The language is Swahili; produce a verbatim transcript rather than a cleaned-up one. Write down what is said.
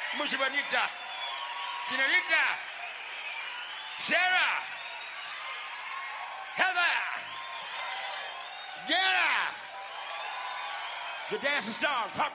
Mucho bonita. Senorita. Sarah. Heather. Dara. The dancing star. Pop.